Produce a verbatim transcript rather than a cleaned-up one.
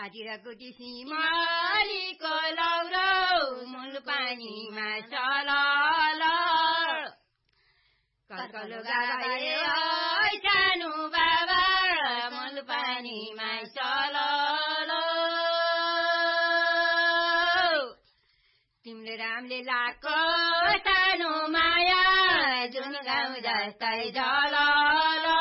काटिरको सिमलीको लौरो मुल पानीमा चलल कर्कलो गायो सानो बाबा मुल पानीमा चलल तिमीले रामले लाको सानो माया जुन गाउँ जस्तै जलल